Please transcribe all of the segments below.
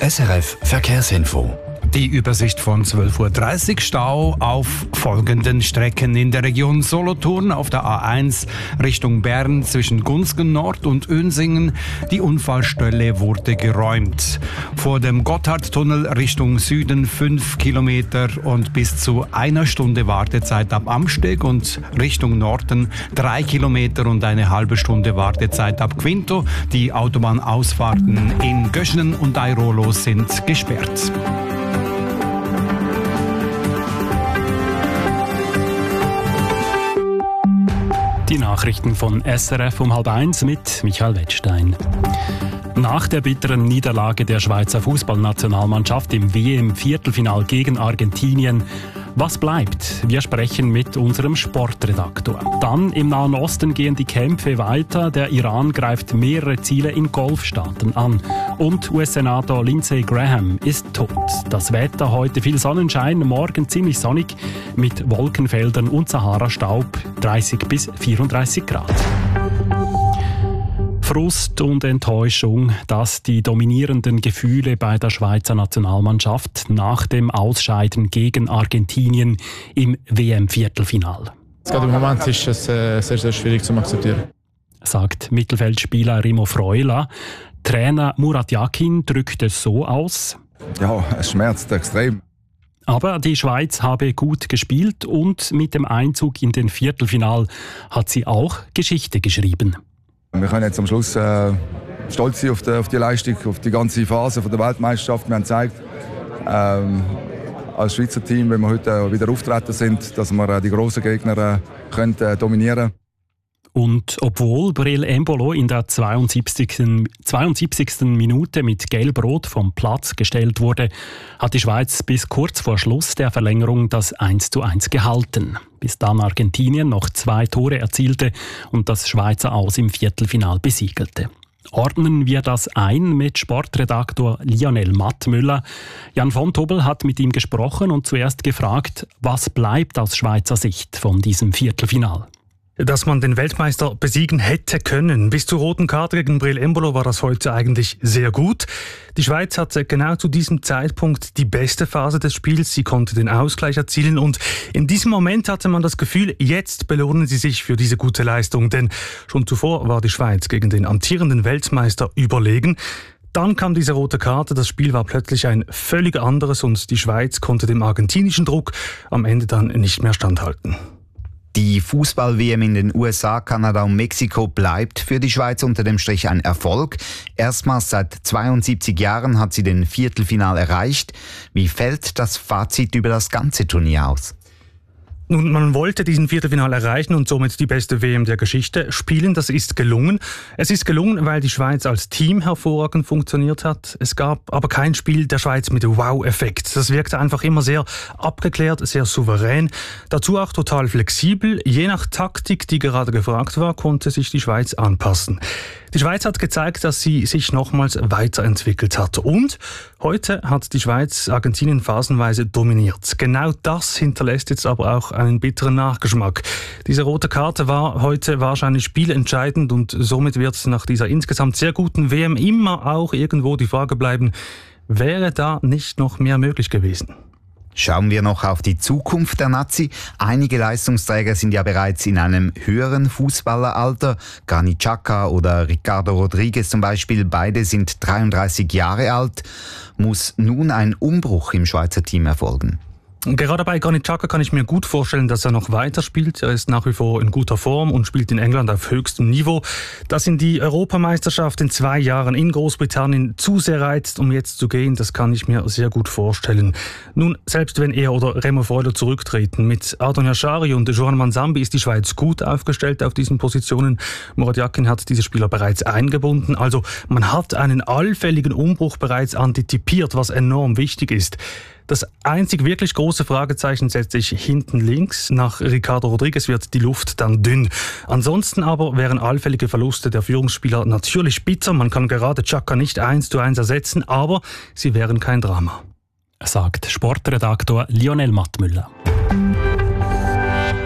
SRF Verkehrsinfo. Die Übersicht von 12.30 Uhr. Stau auf folgenden Strecken in der Region Solothurn auf der A1 Richtung Bern zwischen Gunzgen Nord und Önsingen. Die Unfallstelle wurde geräumt. Vor dem Gotthardtunnel Richtung Süden 5 Kilometer und bis zu 1 Stunde Wartezeit ab Amsteg und Richtung Norden 3 Kilometer und eine halbe Stunde Wartezeit ab Quinto. Die Autobahnausfahrten in Göschenen und Airolo sind gesperrt. Die Nachrichten von SRF um 12:30 mit Michael Wettstein. Nach der bitteren Niederlage der Schweizer Fußballnationalmannschaft im WM-Viertelfinal gegen Argentinien, was bleibt? Wir sprechen mit unserem Sportredaktor. Dann im Nahen Osten gehen die Kämpfe weiter. Der Iran greift mehrere Ziele in Golfstaaten an. Und US-Senator Lindsey Graham ist tot. Das Wetter heute viel Sonnenschein, morgen ziemlich sonnig mit Wolkenfeldern und Sahara-Staub, 30 bis 34 Grad. Frust und Enttäuschung, das die dominierenden Gefühle bei der Schweizer Nationalmannschaft nach dem Ausscheiden gegen Argentinien im WM-Viertelfinal. Gerade im Moment ist es sehr, sehr schwierig zu akzeptieren, sagt Mittelfeldspieler Remo Freuler. Trainer Murat Yakin drückt es so aus: Ja, es schmerzt extrem. Aber die Schweiz habe gut gespielt und mit dem Einzug in den Viertelfinal hat sie auch Geschichte geschrieben. Wir können jetzt am Schluss stolz sein auf die Leistung, auf die ganze Phase der Weltmeisterschaft. Wir haben gezeigt, als Schweizer Team, wenn wir heute wieder auftreten sind, dass wir die grossen Gegner können dominieren können. Und obwohl Breel Embolo in der 72. Minute mit Gelb-Rot vom Platz gestellt wurde, hat die Schweiz bis kurz vor Schluss der Verlängerung das 1:1 gehalten. Bis dann Argentinien noch 2 Tore erzielte und das Schweizer Aus im Viertelfinal besiegelte. Ordnen wir das ein mit Sportredaktor Lionel Mattmüller. Jan von Tobel hat mit ihm gesprochen und zuerst gefragt, was bleibt aus Schweizer Sicht von diesem Viertelfinal? Dass man den Weltmeister besiegen hätte können. Bis zur roten Karte gegen Breel Embolo war das heute eigentlich sehr gut. Die Schweiz hatte genau zu diesem Zeitpunkt die beste Phase des Spiels. Sie konnte den Ausgleich erzielen und in diesem Moment hatte man das Gefühl, jetzt belohnen sie sich für diese gute Leistung. Denn schon zuvor war die Schweiz gegen den amtierenden Weltmeister überlegen. Dann kam diese rote Karte, das Spiel war plötzlich ein völlig anderes und die Schweiz konnte dem argentinischen Druck am Ende dann nicht mehr standhalten. Die Fußball-WM in den USA, Kanada und Mexiko bleibt für die Schweiz unter dem Strich ein Erfolg. Erstmals seit 72 Jahren hat sie den Viertelfinal erreicht. Wie fällt das Fazit über das ganze Turnier aus? Nun, man wollte diesen Viertelfinal erreichen und somit die beste WM der Geschichte spielen. Das ist gelungen. Es ist gelungen, weil die Schweiz als Team hervorragend funktioniert hat. Es gab aber kein Spiel der Schweiz mit Wow-Effekt. Das wirkte einfach immer sehr abgeklärt, sehr souverän. Dazu auch total flexibel. Je nach Taktik, die gerade gefragt war, konnte sich die Schweiz anpassen. Die Schweiz hat gezeigt, dass sie sich nochmals weiterentwickelt hat. Und heute hat die Schweiz Argentinien phasenweise dominiert. Genau das hinterlässt jetzt aber auch einen bitteren Nachgeschmack. Diese rote Karte war heute wahrscheinlich spielentscheidend und somit wird nach dieser insgesamt sehr guten WM immer auch irgendwo die Frage bleiben, wäre da nicht noch mehr möglich gewesen? Schauen wir noch auf die Zukunft der Nazi. Einige Leistungsträger sind ja bereits in einem höheren Fußballeralter. Granit Xhaka oder Ricardo Rodriguez zum Beispiel, beide sind 33 Jahre alt. Muss nun ein Umbruch im Schweizer Team erfolgen? Gerade bei Granit Xhaka kann ich mir gut vorstellen, dass er noch weiterspielt. Er ist nach wie vor in guter Form und spielt in England auf höchstem Niveau. Dass ihn die Europameisterschaft in 2 Jahren in Großbritannien zu sehr reizt, um jetzt zu gehen, das kann ich mir sehr gut vorstellen. Nun, selbst wenn er oder Remo Freuler zurücktreten, mit Ardon Yashari und Johan Manzambi ist die Schweiz gut aufgestellt auf diesen Positionen. Murat Yakin hat diese Spieler bereits eingebunden. Also man hat einen allfälligen Umbruch bereits antizipiert, was enorm wichtig ist. Das einzig wirklich große Fragezeichen setzt sich hinten links. Nach Ricardo Rodriguez wird die Luft dann dünn. Ansonsten aber wären allfällige Verluste der Führungsspieler natürlich bitter. Man kann gerade Xhaka nicht 1:1 ersetzen, aber sie wären kein Drama. Sagt Sportredaktor Lionel Mattmüller. Der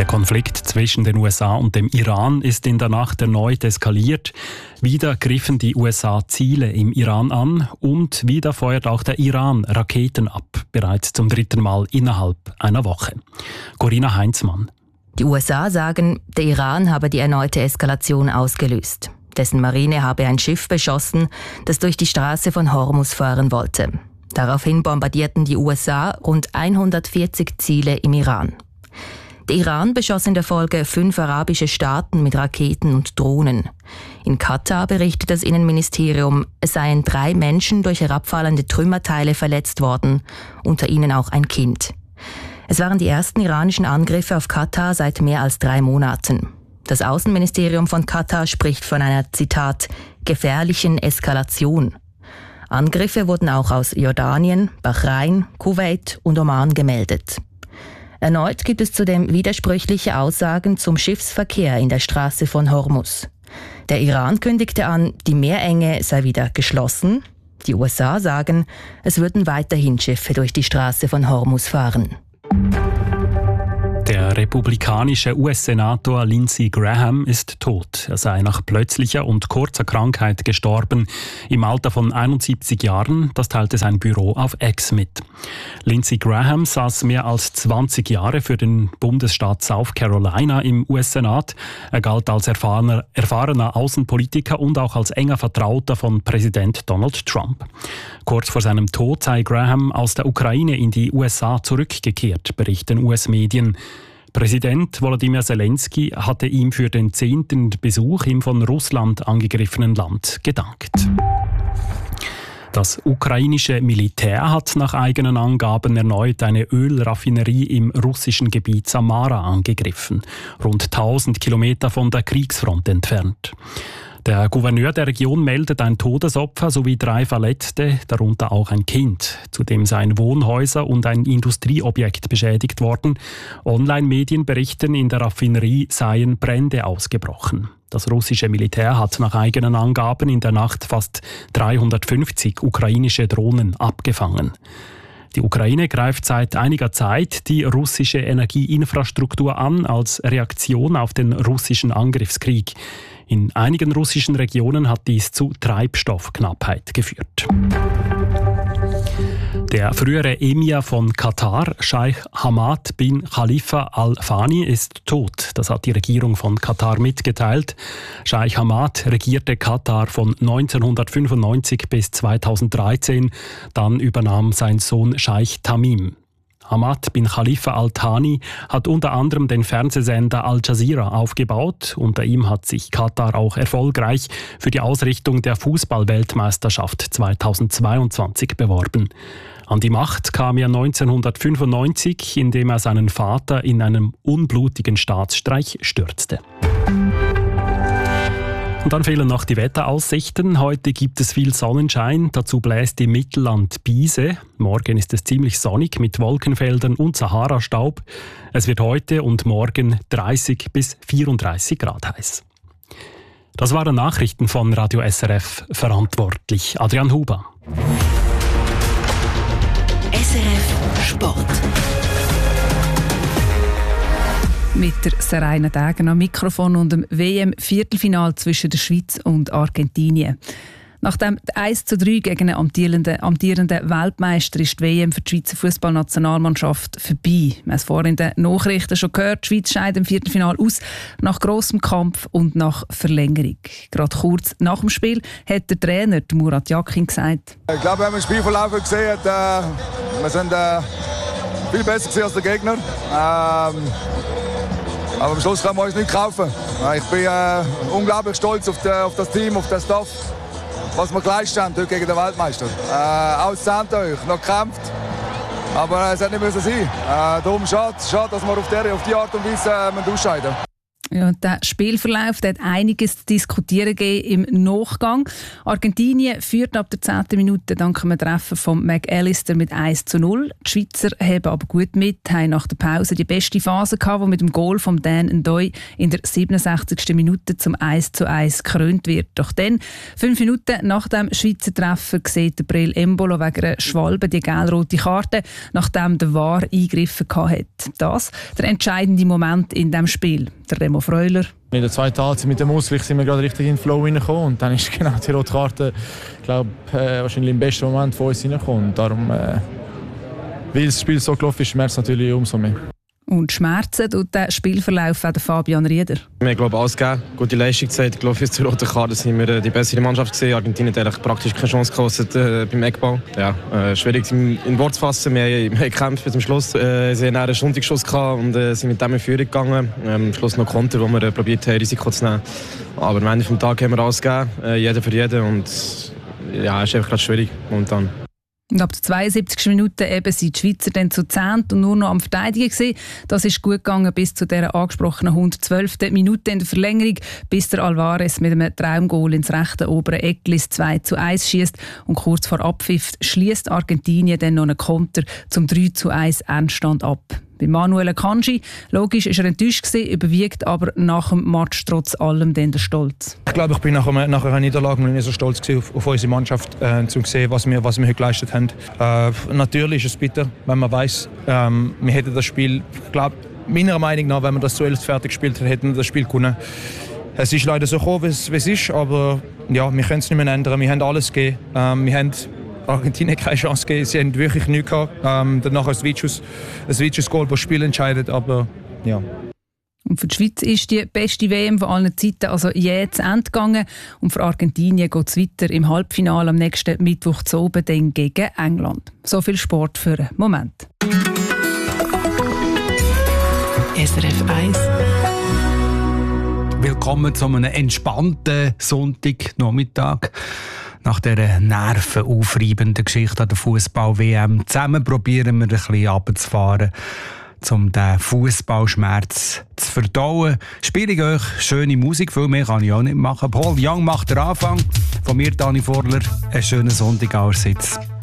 Der Konflikt zwischen den USA und dem Iran ist in der Nacht erneut eskaliert. Wieder griffen die USA Ziele im Iran an und wieder feuert auch der Iran Raketen ab, bereits zum 3. Mal innerhalb einer Woche. Corinna Heinzmann. Die USA sagen, der Iran habe die erneute Eskalation ausgelöst. Dessen Marine habe ein Schiff beschossen, das durch die Straße von Hormuz fahren wollte. Daraufhin bombardierten die USA rund 140 Ziele im Iran. Der Iran beschoss in der Folge 5 arabische Staaten mit Raketen und Drohnen. In Katar berichtet das Innenministerium, es seien 3 Menschen durch herabfallende Trümmerteile verletzt worden, unter ihnen auch ein Kind. Es waren die ersten iranischen Angriffe auf Katar seit mehr als 3 Monaten. Das Außenministerium von Katar spricht von einer, Zitat, gefährlichen Eskalation. Angriffe wurden auch aus Jordanien, Bahrain, Kuwait und Oman gemeldet. Erneut gibt es zudem widersprüchliche Aussagen zum Schiffsverkehr in der Straße von Hormuz. Der Iran kündigte an, die Meerenge sei wieder geschlossen. Die USA sagen, es würden weiterhin Schiffe durch die Straße von Hormuz fahren. Der republikanische US-Senator Lindsey Graham ist tot. Er sei nach plötzlicher und kurzer Krankheit gestorben, im Alter von 71 Jahren. Das teilte sein Büro auf X mit. Lindsey Graham saß mehr als 20 Jahre für den Bundesstaat South Carolina im US-Senat. Er galt als erfahrener Außenpolitiker und auch als enger Vertrauter von Präsident Donald Trump. Kurz vor seinem Tod sei Graham aus der Ukraine in die USA zurückgekehrt, berichten US-Medien. Präsident Volodymyr Zelensky hatte ihm für den 10. Besuch im von Russland angegriffenen Land gedankt. Das ukrainische Militär hat nach eigenen Angaben erneut eine Ölraffinerie im russischen Gebiet Samara angegriffen, rund 1000 Kilometer von der Kriegsfront entfernt. Der Gouverneur der Region meldet ein Todesopfer sowie 3 Verletzte, darunter auch ein Kind. Zudem seien Wohnhäuser und ein Industrieobjekt beschädigt worden. Online-Medien berichten, in der Raffinerie seien Brände ausgebrochen. Das russische Militär hat nach eigenen Angaben in der Nacht fast 350 ukrainische Drohnen abgefangen. Die Ukraine greift seit einiger Zeit die russische Energieinfrastruktur an als Reaktion auf den russischen Angriffskrieg. In einigen russischen Regionen hat dies zu Treibstoffknappheit geführt. Der frühere Emir von Katar, Scheich Hamad bin Khalifa Al Thani, ist tot. Das hat die Regierung von Katar mitgeteilt. Scheich Hamad regierte Katar von 1995 bis 2013. Dann übernahm sein Sohn Scheich Tamim. Hamad bin Khalifa Al Thani hat unter anderem den Fernsehsender Al Jazeera aufgebaut. Unter ihm hat sich Katar auch erfolgreich für die Ausrichtung der Fußball-Weltmeisterschaft 2022 beworben. An die Macht kam er 1995, indem er seinen Vater in einem unblutigen Staatsstreich stürzte. Und dann fehlen noch die Wetteraussichten. Heute gibt es viel Sonnenschein, dazu bläst im Mittelland Biese. Morgen ist es ziemlich sonnig mit Wolkenfeldern und Sahara-Staub. Es wird heute und morgen 30 bis 34 Grad heiß. Das waren Nachrichten von Radio SRF, verantwortlich Adrian Huber. SRF Sport. Mit der Seraina Degen am Mikrofon und dem WM-Viertelfinal zwischen der Schweiz und Argentinien. Nach dem 1:3 gegen einen amtierenden Weltmeister ist die WM für die Schweizer Fußballnationalmannschaft vorbei. Wir haben es vorhin in den Nachrichten schon gehört, die Schweiz scheidet im Viertelfinal aus, nach grossem Kampf und nach Verlängerung. Gerade kurz nach dem Spiel hat der Trainer Murat Yakin gesagt: Ich glaube, wir haben den Spielverlauf gesehen, wir sind viel besser als der Gegner. Aber am Schluss können wir uns nicht kaufen. Ich bin unglaublich stolz auf das Team, auf den Staff, was wir geleistet haben heute gegen den Weltmeister. Auszahnt euch, noch gekämpft, aber es hätte nicht müssen sein. Darum schade, dass wir auf die Art und Weise ausscheiden. Ja, der Spielverlauf der hat einiges zu diskutieren gegeben im Nachgang. Argentinien führt ab der 10. Minute dank einem Treffen von McAllister mit 1:0. Die Schweizer haben aber gut mit, haben nach der Pause die beste Phase gehabt, die mit dem Goal von Dan Ndoye in der 67. Minute zum 1:1 gekrönt wird. Doch dann, 5 Minuten nach dem Schweizer Treffer, sieht der Breel Embolo wegen einer Schwalbe die gelb-rote Karte, nachdem der VAR eingegriffen hat. Das der entscheidende Moment in diesem Spiel. Der Remo Freuler. In der zweiten Halbzeit mit dem Ausgleich sind wir gerade richtig in den Flow reingekommen und dann ist genau die rote Karte, wahrscheinlich im besten Moment von uns reingekommen. Und darum, weil das Spiel so gelaufen ist, schmerzt es natürlich umso mehr. Und Schmerzen tut der Spielverlauf auch der Fabian Rieder. Wir haben, glaube ich, alles gegeben, gute Leistung gezeigt. Ich glaube, bis zur roten Karte sind wir die bessere Mannschaft gesehen. Argentinien hat eigentlich praktisch keine Chance gekostet beim Eckball. Ja, schwierig in Wort zu fassen. Wir haben gekämpft bis zum Schluss. Sie hatten einen Stundigschuss und sind mit dem in Führung gegangen. Am Schluss noch Konter, wo wir probiert haben, Risiko zu nehmen. Aber am Ende des Tages haben wir alles gegeben, jeder für jeden. Und ja, es ist einfach gerade schwierig momentan. Und ab der 72. Minute eben sind die Schweizer dann zu 10 und nur noch am Verteidigen gewesen. Das ist gut gegangen bis zu dieser angesprochenen 112. Minute in der Verlängerung, bis der Alvarez mit einem Traumgoal ins rechte obere Eckli 2:1 schießt und kurz vor Abpfiff schließt Argentinien dann noch einen Konter zum 3:1 Endstand ab. Bei Manuel Akanji, logisch, ist er enttäuscht gewesen, überwiegt aber nach dem Match trotz allem dann der Stolz. Ich glaube, ich bin nach einer Niederlage nicht so stolz auf unsere Mannschaft, zu sehen, was wir heute geleistet haben. Natürlich ist es bitter, wenn man weiss, wir hätten das Spiel, ich glaube, meiner Meinung nach, wenn wir das zu 11 fertig gespielt hätten, hätten wir das Spiel gewonnen. Es ist leider so gekommen, wie es ist, aber ja, wir können es nicht mehr ändern. Wir haben alles gegeben. Wir haben Argentinien keine Chance gegeben. Sie haben wirklich nichts gehabt. Danach ein Vicius-Goal, das das Spiel entscheidet. Aber ja. Und für die Schweiz ist die beste WM von allen Zeiten also je zu Ende gegangen. Und für Argentinien geht es weiter im Halbfinale am nächsten Mittwoch zu oben dann gegen England. So viel Sport für einen Moment. SRF 1. Willkommen zu einem entspannten Sonntagnachmittag. Nach dieser nervenaufreibenden Geschichte an der Fußball-WM zusammen probieren wir ein bisschen runterzufahren, um diesen Fußballschmerz zu verdauen. Spiele ich euch schöne Musik, viel mehr kann ich auch nicht machen. Paul Young macht den Anfang. Von mir, Dani Vorler, einen schönen Sonntag allerseits.